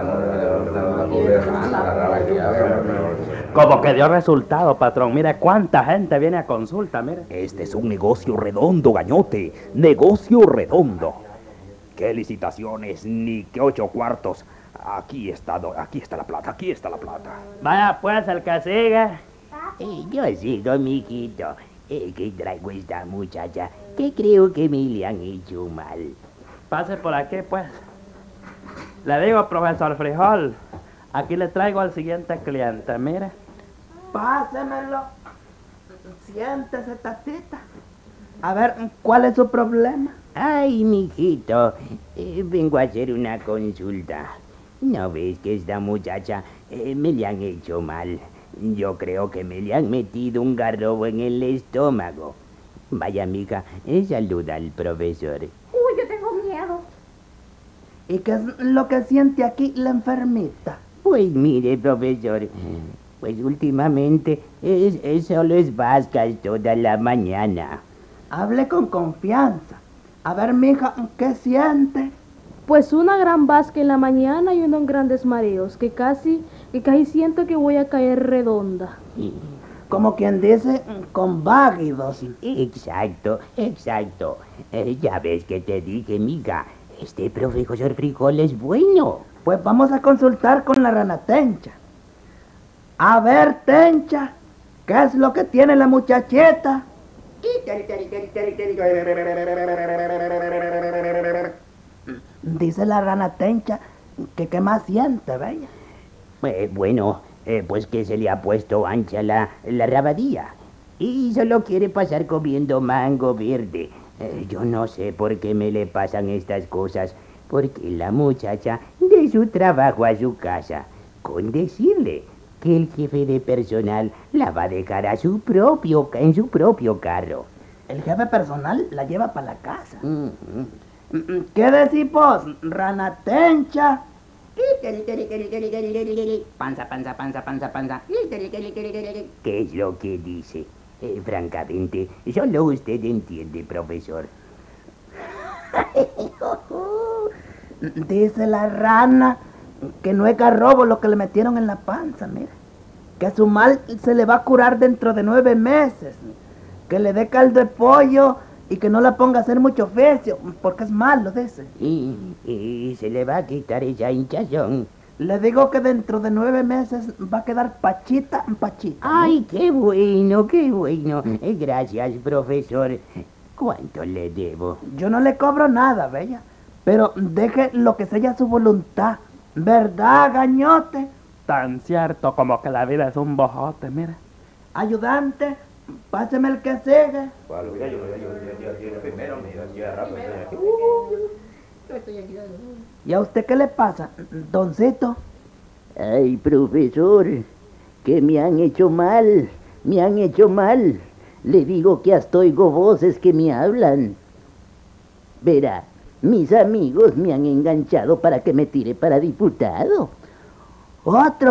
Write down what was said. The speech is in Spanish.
Como que dio resultado, patrón. Mire cuánta gente viene a consulta, mire. Este es un negocio redondo, Gañote. Negocio redondo. ¿Qué licitaciones ni qué 8 cuartos? Aquí está la plata, aquí está la plata. Vaya pues, el que sigue. Yo sigo, mijito. Que traigo esta muchacha que creo que me le han hecho mal. Pase por aquí, pues. Le digo, profesor Frijol, aquí le traigo al siguiente cliente, mire. Pásemelo. Siéntese, tatita. A ver, ¿cuál es su problema? Ay, mijito, vengo a hacer una consulta. ¿No ves que esta muchacha me le han hecho mal? Yo creo que me le han metido un garrobo en el estómago. Vaya, mija, saluda al profesor. Uy, yo tengo miedo. ¿Y qué es lo que siente aquí la enfermita? Pues mire, profesor, pues últimamente solo es vascas toda la mañana. Hable con confianza. A ver, mija, ¿qué siente? Pues una gran vasca en la mañana y unos grandes mareos, que casi siento que voy a caer redonda. Como quien dice, con váguidos. Exacto. Ya ves que te dije, mija, este profesor Frijol es bueno. Pues vamos a consultar con la rana Tencha. A ver, Tencha, ¿qué es lo que tiene la muchachita? Dice la rana Tencha que qué más siente, bella. Bueno, pues que se le ha puesto ancha la rabadía y solo quiere pasar comiendo mango verde. Yo no sé por qué me le pasan estas cosas, porque la muchacha de su trabajo a su casa, con decirle que el jefe de personal la va a dejar en su propio carro. El jefe personal la lleva para la casa. ¿Qué decís vos, rana Tencha? Panza. ¿Qué es lo que dice? Francamente, solo usted entiende, profesor. Dice la rana que no es garrobo lo que le metieron en la panza, mira. Que su mal se le va a curar dentro de 9 meses. Que le dé caldo de pollo y que no la ponga a hacer mucho oficio, porque es malo, dice. Y se le va a quitar esa hinchazón. Le digo que dentro de 9 meses va a quedar pachita. ¡Ay, qué bueno! Gracias, profesor. ¿Cuánto le debo? Yo no le cobro nada, bella, pero deje lo que sea su voluntad. ¿Verdad, Gañote? Tan cierto como que la vida es un bojote, mire. Ayudante, páseme el que sigue. ¿Y a usted qué le pasa, doncito? Ay, profesor, que me han hecho mal. Le digo que hasta oigo voces que me hablan. Verá, mis amigos me han enganchado para que me tire para diputado. Otro